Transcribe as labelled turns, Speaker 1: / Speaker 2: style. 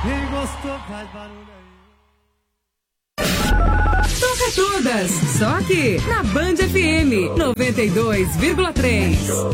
Speaker 1: Quem gostou faz barulho aí.
Speaker 2: Toca todas, só aqui na Band FM 92,3.